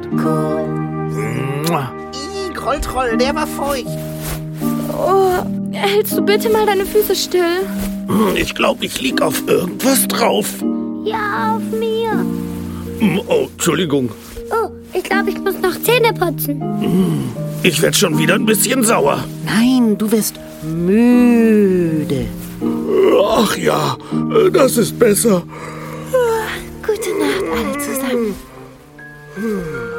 cool. Krolltroll, der war feucht. Oh, hältst du bitte mal deine Füße still? Ich glaube, ich lieg auf irgendwas drauf. Ja, auf mir. Oh, Entschuldigung. Oh, ich glaube, ich muss noch Zähne putzen. Ich werde schon wieder ein bisschen sauer. Nein, du wirst müde. Ach ja, das ist besser. Gute Nacht alle zusammen.